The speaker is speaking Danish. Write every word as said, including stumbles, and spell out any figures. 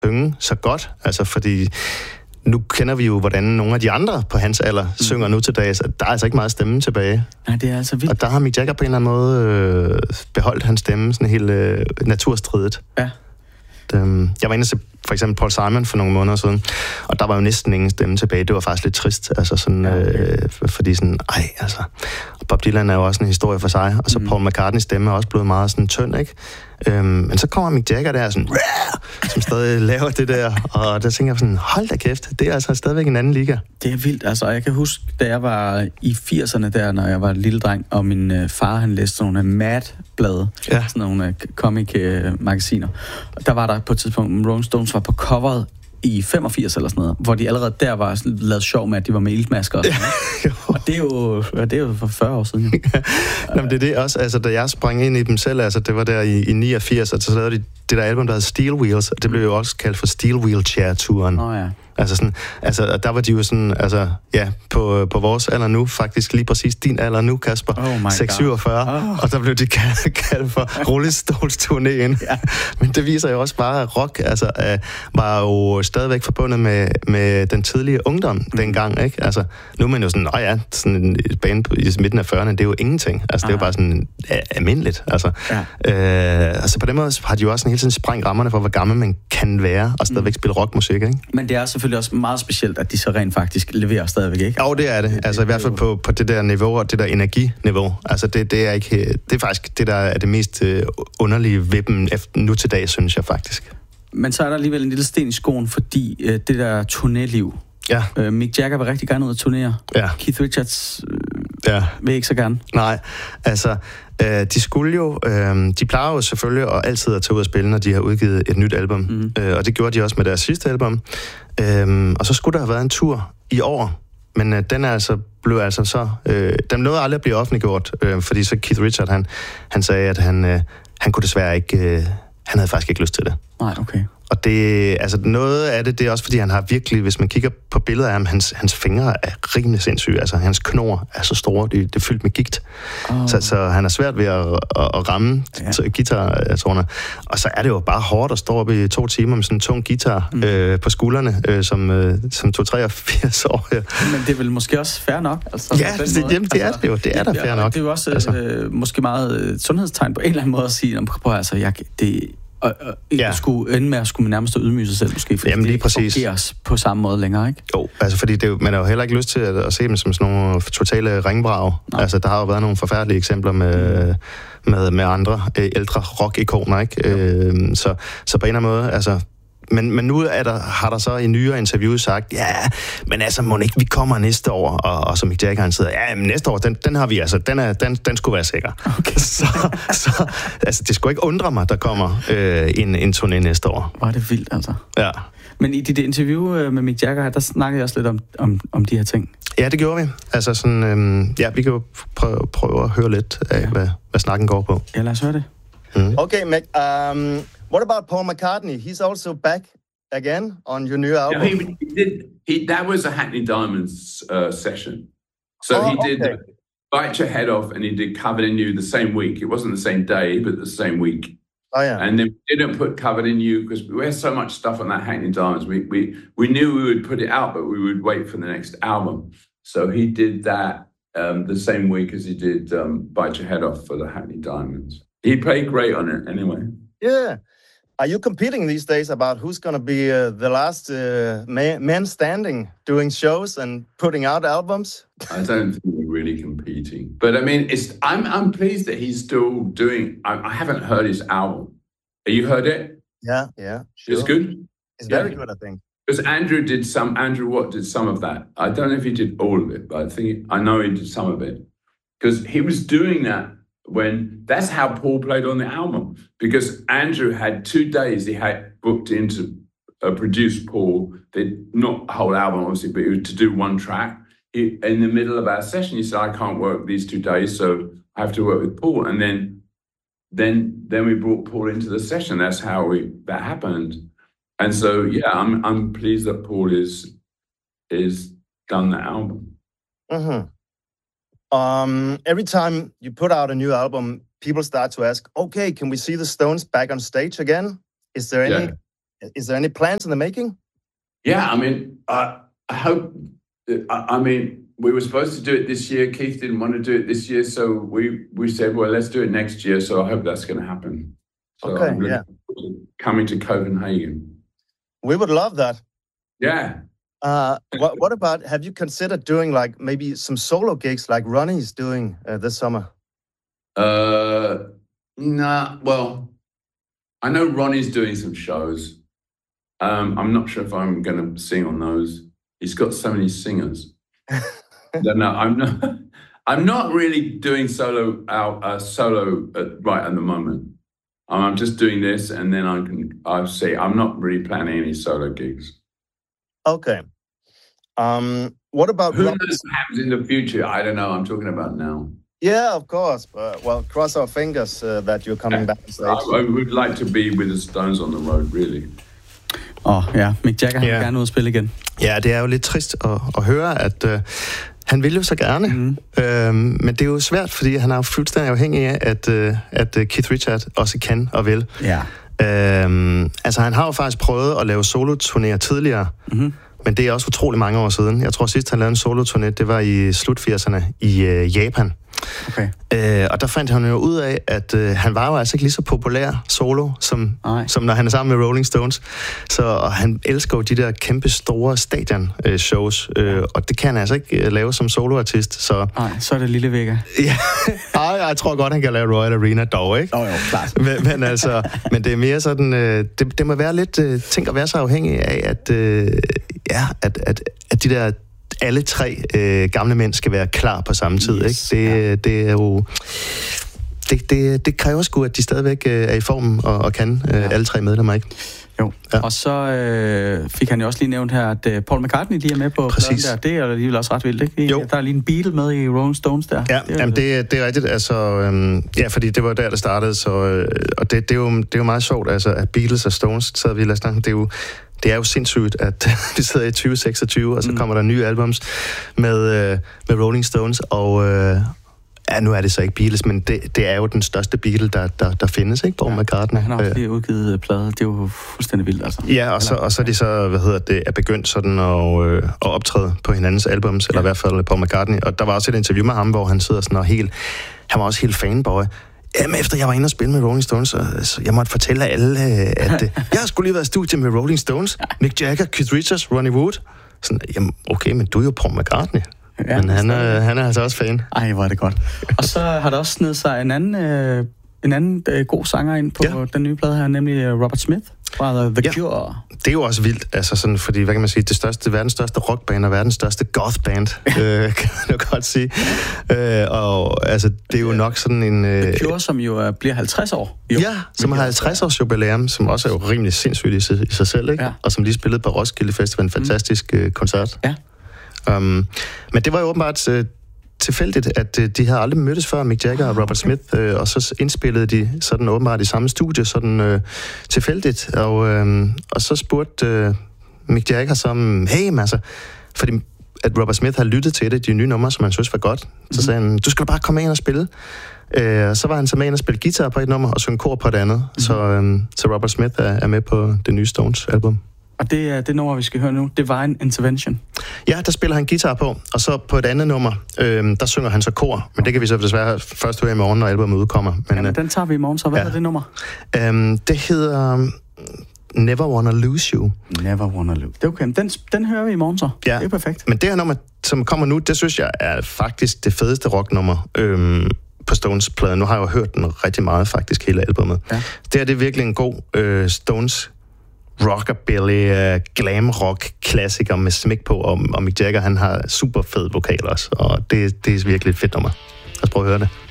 synge så godt, altså fordi nu kender vi jo, hvordan nogle af de andre på hans alder mm. synger nu til dags, at der er altså ikke meget stemme tilbage. Nej, det er altså vildt. Og der har Mick Jagger på en eller anden måde øh, beholdt hans stemme sådan helt øh, naturstridigt. Ja. Det, jeg var inde til for eksempel Paul Simon for nogle måneder siden, og der var jo næsten ingen stemme tilbage. Det var faktisk lidt trist, altså sådan, ja, okay. øh, fordi sådan, ej, altså. Og Bob Dylan er jo også en historie for sig, og så mm. Paul McCartney's stemme er også blevet meget sådan tynd, ikke? Øhm, men så kommer Mick Jagger der sådan, som stadig laver det der, og der tænker jeg sådan, hold da kæft, det er altså stadigvæk en anden liga. Det er vildt, altså, jeg kan huske, da jeg var i firserne der, når jeg var en lille dreng, og min øh, far, han læste sådan nogle Mad-blade, ja. Sådan nogle øh, comic-magasiner, øh, der var der på et tidspunkt, Rolling Stones var på coveret i femogfirs eller sådan noget, hvor de allerede der var sådan, lavet sjov med, at de var med iltmasker og sådan noget. Og det er jo, det er jo for fyrre år siden. Ja. Nå, det er det også, altså da jeg sprang ind i dem selv, altså det var der i, i niogfirs, og så lavede de det der album, der hedder Steel Wheels, og det blev jo også kaldt for Steel Wheelchair-turen. Åh oh, ja. Altså sådan, altså der var de jo sådan, altså ja, på, på vores alder nu, faktisk lige præcis din alder nu, Kasper, oh seks syvogfyrre, oh. Og der blev de kaldt, kaldt for rullestolsturnéen. Ja. Men det viser jo også bare, at rock altså, øh, var jo stadigvæk forbundet med, med den tidlige ungdom mm. dengang, ikke? Altså, nu er man jo sådan, åh ja, sådan et band i midten af fyrrerne, det er jo ingenting. Altså, det er jo bare sådan ja, almindeligt, altså. Ja. Øh, altså, på den måde har de jo også hele tiden sprængt rammerne for, hvor gammel man kan være, og stadigvæk mm. spille rockmusik, ikke? Men det er selvfølgelig også meget specielt, at de så rent faktisk leverer stadigvæk, ikke? Jo, det er det. Altså i hvert fald på, på det der niveau, og det der energiniveau. Altså det, det er ikke, det er faktisk det, der er det mest øh, underlige ved dem nu til dag, synes jeg faktisk. Men så er der alligevel en lille sten i skoen, fordi øh, det der turnéliv. Ja. Øh, Mick Jagger vil rigtig gerne ud at turnere. Ja. Keith Richards øh, ja. vil ikke så gerne. Nej, altså øh, de skulle jo, øh, de plejer jo selvfølgelig at altid at tage ud og spille, når de har udgivet et nyt album. Mm. Øh, og det gjorde de også med deres sidste album. Øh, og så skulle der have været en tur i år, men øh, den er altså blev altså så, øh, den nåede aldrig at blive offentliggjort, øh, fordi så Keith Richards, han, han sagde, at han, øh, han kunne desværre ikke, øh, han havde faktisk ikke lyst til det. Nej, okay. Og det, altså noget af det, det er også fordi, han har virkelig, hvis man kigger på billeder af ham, hans, hans fingre er rimelig sindssyge. Altså, hans knor er så store, det, det er fyldt med gigt. Oh. Så, så han er svært ved at, at, at ramme ja. guitartoner. Og så er det jo bare hårdt at stå op i to timer med sådan en tung guitar mm. øh, på skuldrene, øh, som, øh, som to treogfirs år. Ja. Men det er vel måske også fair nok? Altså, ja, det, jamen, det er det jo. Det er da fair ja, nok. Det er jo også altså. øh, måske meget øh, sundhedstegn på en eller anden måde at sige, prøv altså, jeg, det Og, og ja. skulle ende med at skulle nærmest ydmyge sig selv, måske, fordi Jamen, det ikke præcis. fungeres på samme måde længere, ikke? Jo, altså fordi det, man har jo heller ikke lyst til at, at se dem som sådan nogle totale ringbrag. Nej. Altså, der har jo været nogle forfærdelige eksempler med, mm. med, med andre ældre rock-ikoner, ikke? Øh, så, så på en eller anden måde, altså. Men, men nu er der, har der så i nyere interview sagt, ja, men altså, må ikke, vi kommer næste år, og, og så Mick Jagger, han sidder, ja, men næste år, den, den har vi altså, den, er, den, den skulle være sikker. Okay. Så, så altså, det skulle ikke undre mig, der kommer øh, en, en turné næste år. Hvor er det vildt, altså. Ja. Men i dit interview med Mick Jagger, der snakkede jeg også lidt om, om, om de her ting. Ja, det gjorde vi. Altså sådan, øhm, ja, vi kan jo prøve, prøve at høre lidt af, ja. hvad, hvad snakken går på. Ja, lad os høre det. Mm. Okay, Mick, um, what about Paul McCartney? He's also back again on your new album. Yeah, he, he did. He that was a Hackney Diamonds uh, session. So oh, he did okay. Bite Your Head Off, and he did Covered in You the same week. It wasn't the same day, but the same week. Oh yeah. And then we didn't put Covered in You because we had so much stuff on that Hackney Diamonds. We we we knew we would put it out, but we would wait for the next album. So he did that um, the same week as he did um, Bite Your Head Off for the Hackney Diamonds. He played great on it anyway. Yeah. Are you competing these days about who's going to be uh, the last uh, man, man standing doing shows and putting out albums? I don't think we're really competing, but I mean, it's. I'm I'm pleased that he's still doing. I, I haven't heard his album. Have you heard it? Yeah, yeah, sure. It's good. It's yeah. very good, I think. Because Andrew did some. Andrew Watt did some of that. I don't know if he did all of it, but I think I know he did some of it because he was doing that. When that's how Paul played on the album, because Andrew had two days he had booked in to uh, produce Paul. They not a whole album, obviously, but it was to do one track. He, in the middle of our session, he said, "I can't work these two days, so I have to work with Paul." And then, then, then we brought Paul into the session. That's how we that happened. And so, yeah, I'm I'm pleased that Paul is is done the album. Mm-hmm. Um, every time you put out a new album, people start to ask, okay, can we see the Stones back on stage again? Is there any Yeah. is there any plans in the making? Yeah, I mean, I, I hope. I, I mean, we were supposed to do it this year. Keith didn't want to do it this year, so we we said, well, let's do it next year. So I hope that's going to happen. So okay, I'm yeah. Coming to Copenhagen. We would love that. Yeah. Uh, what what about? Have you considered doing like maybe some solo gigs like Ronnie's doing uh, this summer? Uh, nah. Well, I know Ronnie's doing some shows. Um, I'm not sure if I'm going to sing on those. He's got so many singers. no, no, I'm not. I'm not really doing solo out uh, solo at, right at the moment. Um, I'm just doing this, and then I can. I'll say I'm not really planning any solo gigs. Okay. Um, what about who knows what happens in the future? I don't know. I'm talking about now. Yeah, of course. But, well, cross our fingers uh, that you're coming yeah. back to stage. I, I would like to be with the Stones on the road, really. Åh, oh, ja. Mick Jagger, han ja. vil gerne ud og spille igen. Ja, det er jo lidt trist at, at høre, at øh, han vil jo så gerne. Mm. Øhm, men det er jo svært, fordi han er jo fuldstændig afhængig af, at, øh, at Keith Richards også kan og vil. Ja. Øhm, altså, han har jo faktisk prøvet at lave soloturnéer tidligere, mm-hmm. men det er også utrolig mange år siden. Jeg tror sidst, han lavede en soloturné, det var i slut firserne i øh, Japan. Okay. Øh, og der fandt han jo ud af, at øh, han var jo altså ikke lige så populær solo, som, som når han er sammen med Rolling Stones. Så og han elsker jo de der kæmpe store stadion-shows, øh, og det kan han altså ikke øh, lave som soloartist. Så nej, så er det lille Vega. Ja, ej, jeg tror godt, han kan lave Royal Arena dog, ikke? Åh oh, jo, klart. Men, men altså, men det er mere sådan, øh, det, det må være lidt, øh, tænk at være så afhængig af, at, øh, ja, at, at, at de der alle tre øh, gamle mænd skal være klar på samme tid, yes, ikke? Det, ja. det er jo... Det, det, det kræver sgu, at de stadigvæk øh, er i formen og, og kan, øh, ja. alle tre medlemmer, ikke? Jo, ja. Og så øh, fik han jo også lige nævnt her, at øh, Paul McCartney lige er med på pladen der. Det er alligevel også ret vildt, ikke? Jo. Der er lige en Beatle med i Rolling Stones der. Ja, det er, jamen det, det er rigtigt. Altså, øhm, ja, fordi det var der, det startede, så, øh, og det, det, er jo, det er jo meget sjovt, altså, at Beatles og Stones, så vi lader snakke, det er jo Det er jo sindssygt, at vi sidder i tyve seksogtyve, og så kommer der nye albums med, øh, med Rolling Stones, og øh, ja, nu er det så ikke Beatles, men det, det er jo den største Beatle, der, der, der findes, ikke? Paul ja, McCartney. Han har også lige udgivet plade, det er jo fuldstændig vildt, altså. Ja, og så, og så er de så, hvad hedder det, er begyndt sådan at, øh, at optræde på hinandens albums, ja. Eller i hvert fald Paul McCartney, og der var også et interview med ham, hvor han sidder sådan og helt, han var også helt fanboy. Jamen, efter jeg var inde og spille med Rolling Stones, så, så jeg måtte fortælle alle, at jeg har skulle lige været i studiet med Rolling Stones, Mick Jagger, Keith Richards, Ronnie Wood. Sådan, jamen, okay, men du er jo Paul McCartney. Ja, men han er, han er altså også fan. Ej, hvor er det godt. Og så har der også snedet sig en anden, øh, en anden øh, god sanger ind på ja. Den nye plade her, nemlig Robert Smith fra The ja. Cure. Det er jo også vildt, altså sådan, fordi, hvad kan man sige, det største, verdens største rockband og verdens største gothband, øh, kan man jo godt sige. Øh, og altså, det er jo nok sådan en... Øh, The Cure, som jo uh, bliver halvtreds år. Jo. Ja, som har halvtreds års jubilæum, som også er jo rimelig sindssygt i sig, i sig selv, ikke? Ja. Og som lige spillede på Roskilde Festival, en fantastisk øh, koncert. Ja. Um, men det var jo åbenbart øh, tilfældigt, at øh, de havde aldrig mødtes før, Mick Jagger og Robert Smith, øh, og så indspillede de sådan åbenbart i samme studie, sådan øh, tilfældigt, og, øh, og så spurgte øh, Mick Jagger som, hey, altså, fordi at Robert Smith havde lyttet til det, de nye numre, som han synes var godt, så sagde han, du skal bare komme ind og spille. Øh, så var han så med ind og spille guitar på et nummer, og synge kor på et andet, mm-hmm. så, øh, så Robert Smith er, er med på det nye Stones-album. Og det er det nummer, vi skal høre nu. Divine Intervention. Ja, der spiller han guitar på, og så på et andet nummer, øh, der synger han så kor. Men det kan vi så desværre først høre i morgen, når albumet udkommer. Men, Jamen, den tager vi i morgen, så hvad ja. Er det nummer? Øh, det hedder Never Wanna Lose You. Never Wanna Lose. Det er okay, den, den hører vi i morgen så. Ja. Det er perfekt. Men det her nummer, som kommer nu, det synes jeg er faktisk det fedeste rocknummer øh, på Stones-pladen. Nu har jeg jo hørt den rigtig meget, faktisk, hele albumet. Ja. Det er det er virkelig en god øh, Stones rockabilly, uh, glam rock klassiker med smæk på, og, og Mick Jagger, han har super fed vokal også, og det, det er virkelig et fedt nummer. Lad os prøve at høre det.